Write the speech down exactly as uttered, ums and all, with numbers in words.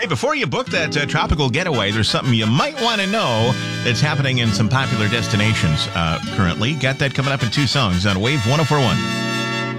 Hey, before you book that uh, tropical getaway, there's something you might want to know that's happening in some popular destinations uh, currently. Got that coming up in two songs on Wave one oh four point one.